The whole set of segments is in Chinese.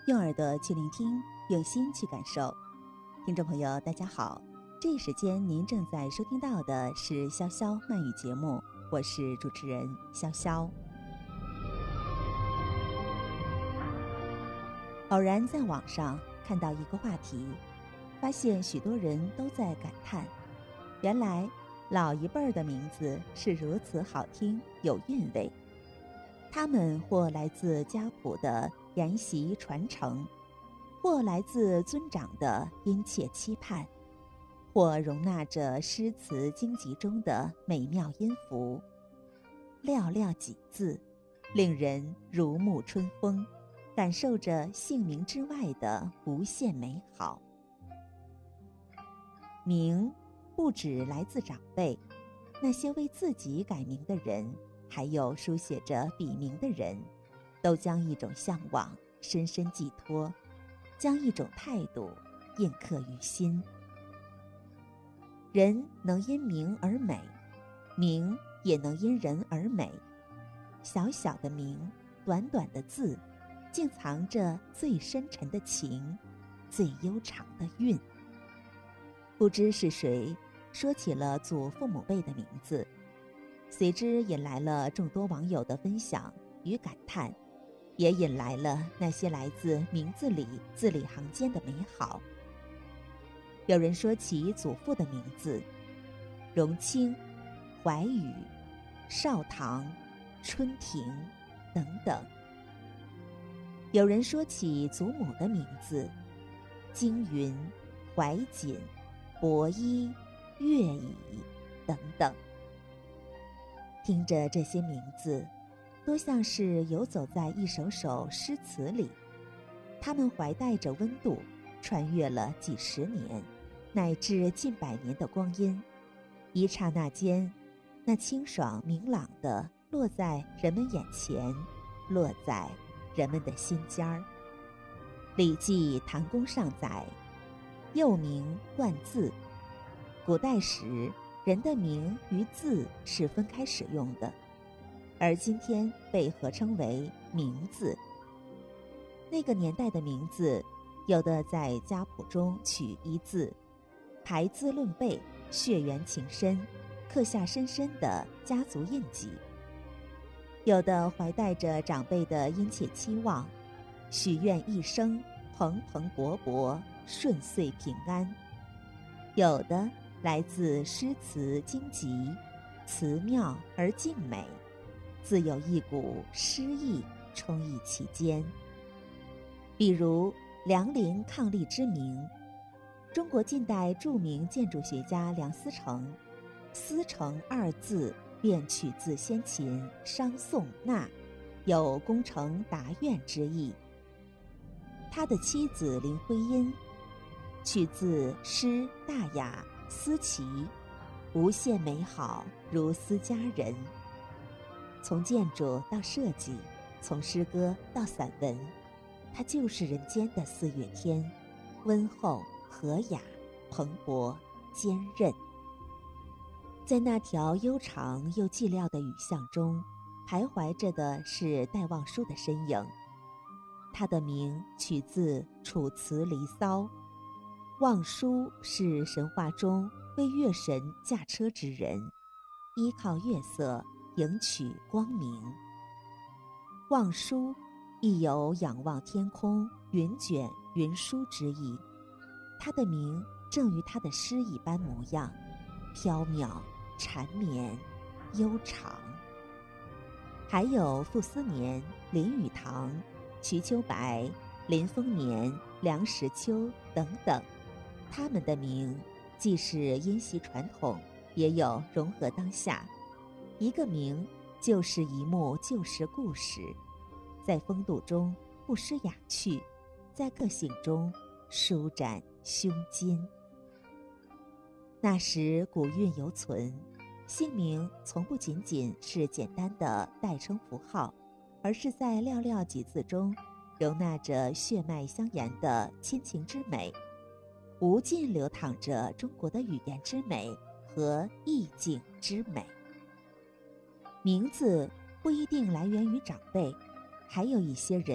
用耳朵去聆听，用心去感受。听众朋友大家好，这一时间您正在收听到的是潇潇慢语节目，我是主持人潇潇。偶然在网上看到一个话题，发现许多人都在感叹，原来老一辈儿的名字是如此好听有韵味。他们或来自家谱的沿袭传承，或来自尊长的殷切期盼，或容纳着诗词经籍中的美妙音符，寥寥几字，令人如沐春风，感受着姓名之外的无限美好。名不只来自长辈，那些为自己改名的人，还有书写着笔名的人，都将一种向往深深寄托，将一种态度印刻于心。人能因名而美，名也能因人而美。小小的名，短短的字，竟藏着最深沉的情，最悠长的韵。不知是谁说起了祖父母辈的名字，随之引来了众多网友的分享与感叹，也引来了那些来自名字里字里行间的美好。有人说起祖父的名字，荣清、怀宇、少棠、春庭等等。有人说起祖母的名字，京云、怀瑾、伯衣、乐乙等等。听着这些名字，多像是游走在一首首诗词里，他们怀带着温度，穿越了几十年乃至近百年的光阴，一刹那间，那清爽明朗的落在人们眼前，落在人们的心间儿。礼记谭公上载，幼名冠字。古代时，人的名与字是分开使用的，而今天被合称为名字。那个年代的名字，有的在家谱中取一字，排字论辈，血缘情深，刻下深深的家族印记；有的怀带着长辈的殷切期望，许愿一生蓬蓬勃勃，顺遂平安；有的来自诗词经籍，词妙而静美，自有一股诗意充溢其间。比如梁林伉俪之名，中国近代著名建筑学家梁思成，思成二字便取自先秦商宋纳，有功成达愿之意。他的妻子林徽因，取自诗大雅思齐，无限美好，如思佳人。从建筑到设计，从诗歌到散文，它就是人间的四月天，温厚和雅，蓬勃坚韧。在那条悠长又寂寥的雨巷中，徘徊着的是戴望舒的身影。他的名取自《楚辞·离骚》，望舒是神话中为月神驾车之人，依靠月色迎取光明。望舒亦有仰望天空，云卷云舒之意。他的名正与他的诗一般模样，缥缈缠绵悠长。还有傅斯年、林语堂、瞿秋白、林丰年、梁实秋等等，他们的名既是因袭传统，也有融合当下。一个名就是一幕旧时故事，在风度中不失雅趣，在个性中舒展胸襟。那时古韵犹存，姓名从不仅仅是简单的代称符号，而是在寥寥几字中容纳着血脉相沿的亲情之美，无尽流淌着中国的语言之美和意境之美。名字不一定来源于长辈，还有一些人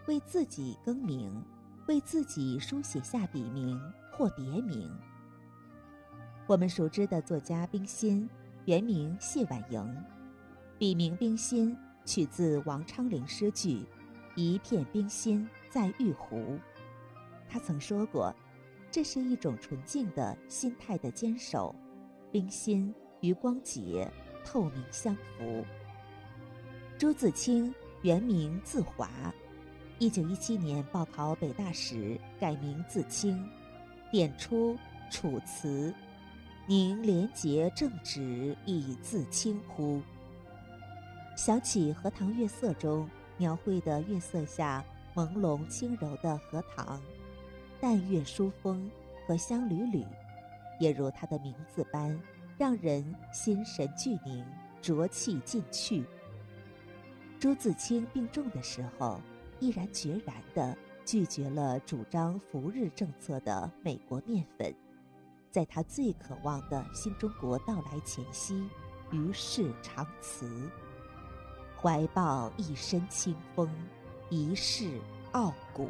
为自己更名，为自己书写下笔名或别名。我们熟知的作家冰心，原名谢婉莹，笔名冰心取自王昌龄诗句“一片冰心在玉壶”。他曾说过，这是一种纯净的心态的坚守，冰心与光洁透明相符。朱自清原名自华，1917年报考北大时改名自清，点出楚辞宁廉洁正直以自清乎。想起《荷塘月色》中描绘的月色下朦胧轻柔的荷塘，淡月疏风和香缕缕，也如他的名字般让人心神俱凝，浊气尽去。朱自清病重的时候，毅然决然地拒绝了主张扶日政策的美国面粉，在他最渴望的新中国到来前夕，于世长辞，怀抱一身清风，一世傲骨。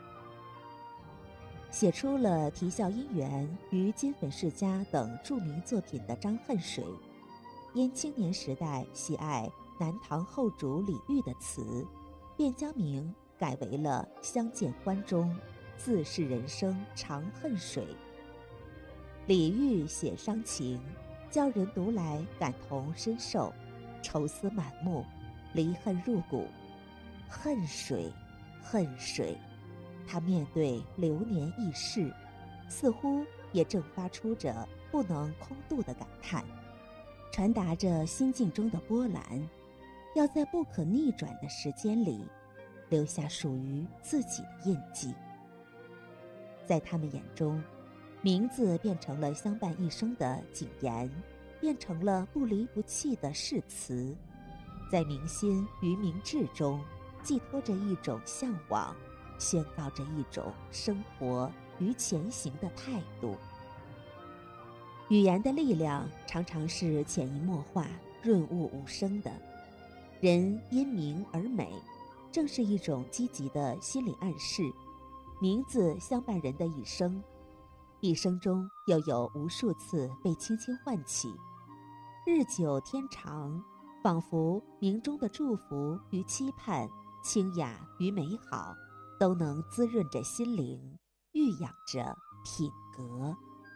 写出了《啼笑姻缘》与《金粉世家》等著名作品的张恨水，因青年时代喜爱南唐后主李煜的词，便将名改为了相见欢中，自是人生长恨水。李煜写伤情，叫人读来感同身受，愁思满目，离恨入骨。恨水，恨水，他面对流年易逝，似乎也正发出着不能空渡的感叹，传达着心境中的波澜，要在不可逆转的时间里留下属于自己的印记。在他们眼中，名字变成了相伴一生的谨言，变成了不离不弃的誓词，在民心与民志中寄托着一种向往，宣告着一种生活与前行的态度。语言的力量常常是潜移默化、润物无声的，人因名而美，正是一种积极的心理暗示。名字相伴人的一生，一生中又有无数次被轻轻唤起，日久天长，仿佛名中的祝福与期盼，清雅与美好，都能滋润着心灵，育养着品格。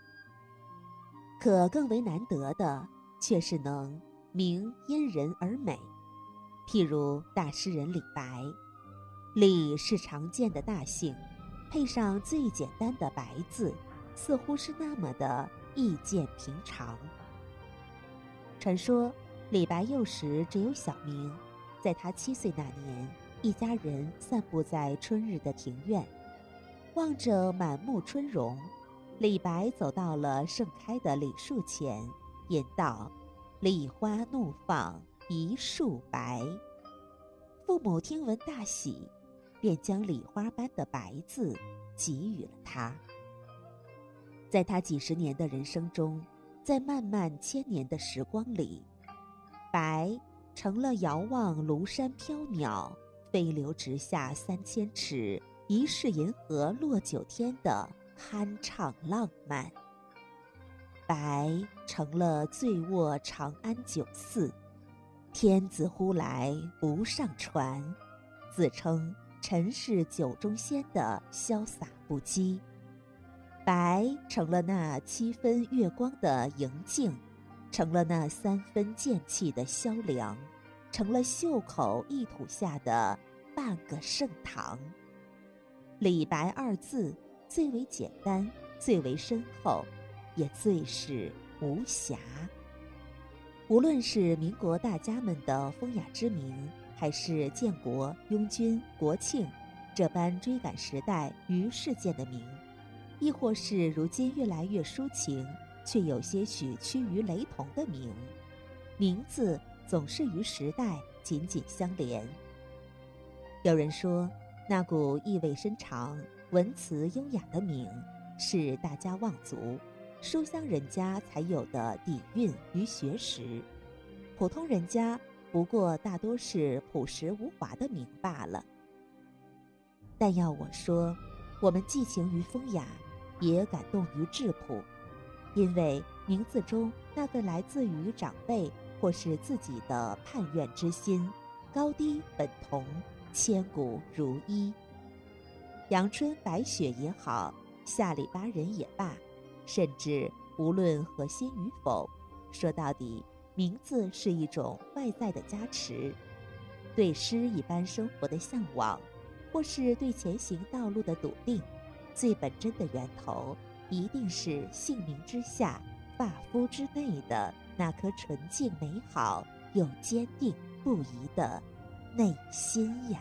可更为难得的，却是能名因人而美。譬如大诗人李白，李是常见的大姓，配上最简单的白字，似乎是那么的易见平常。传说李白幼时只有小名，在他7岁那年，一家人散步在春日的庭院，望着满目春荣，李白走到了盛开的李树前，吟道：“梨花怒放一树白。”父母听闻大喜，便将梨花般的白字给予了他。在他几十年的人生中，在漫漫千年的时光里，白成了遥望庐山缥缈，飞流直下3000尺，疑是银河落九天的酣畅浪漫。白成了醉卧长安酒肆，天子呼来不上船，自称臣是酒中仙的潇洒不羁。白成了那7分月光的盈静，成了那3分剑气的萧凉，成了袖口一吐下的半个盛唐。李白2字最为简单，最为深厚，也最是无瑕。无论是民国大家们的风雅之名，还是建国、拥军、国庆这般追赶时代与事件的名，亦或是如今越来越抒情却有些许趋于雷同的名，名字总是与时代紧紧相连。有人说，那股意味深长、文辞优雅的名，是大家望族、书香人家才有的底蕴与学识，普通人家不过大多是朴实无华的名罢了。 但要我说，我们寄情于风雅，也感动于质朴，因为名字中那份来自于长辈或是自己的盼愿之心，高低本同，千古如一。阳春白雪也好，下里巴人也罢，甚至无论合心与否，说到底，名字是一种外在的加持。对诗一般生活的向往，或是对前行道路的笃定，最本真的源头，一定是姓名之下发肤之内的那颗纯净美好又坚定不移的内心呀。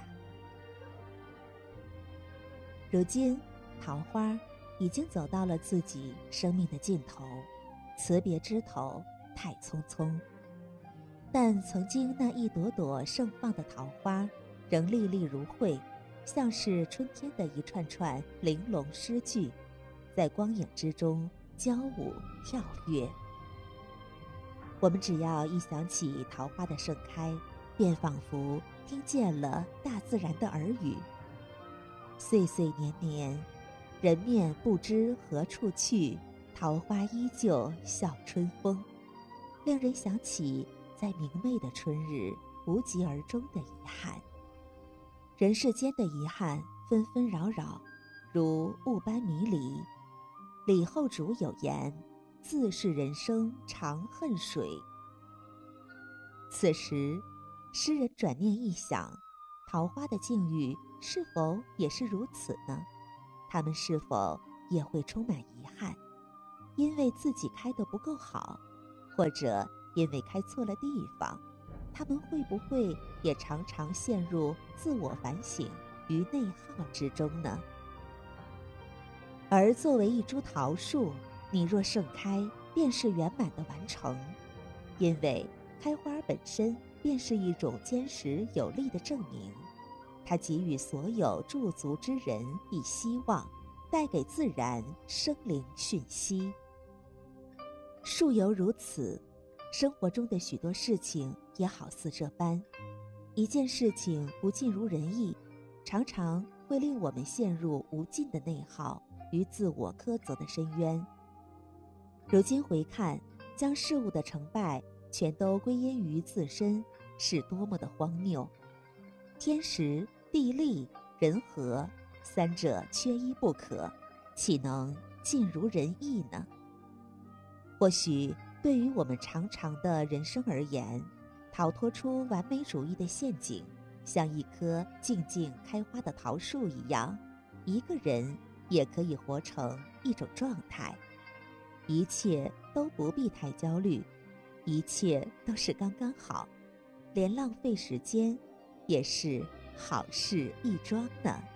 如今桃花已经走到了自己生命的尽头，辞别枝头太匆匆，但曾经那一朵朵盛放的桃花仍历历如绘，像是春天的一串串玲珑诗句，在光影之中交舞跳跃。我们只要一想起桃花的盛开，便仿佛听见了大自然的耳语。岁岁年年，人面不知何处去，桃花依旧笑春风，令人想起在明媚的春日无疾而终的遗憾。人世间的遗憾纷纷扰扰，如雾般迷离。李后主有言：自是人生长恨水。此时诗人转念一想，桃花的境遇是否也是如此呢？他们是否也会充满遗憾，因为自己开得不够好，或者因为开错了地方？他们会不会也常常陷入自我反省与内耗之中呢？而作为一株桃树，你若盛开，便是圆满的完成，因为开花本身便是一种坚实有力的证明，它给予所有驻足之人以希望，带给自然生灵讯息。树犹如此，生活中的许多事情也好似这般，一件事情不尽如人意，常常会令我们陷入无尽的内耗与自我苛责的深渊。如今回看，将事物的成败全都归因于自身，是多么的荒谬。天时地利人和三者缺一不可，岂能尽如人意呢？或许对于我们长长的人生而言，逃脱出完美主义的陷阱，像一棵静静开花的桃树一样，一个人也可以活成一种状态。一切都不必太焦虑，一切都是刚刚好，连浪费时间也是好事一桩呢。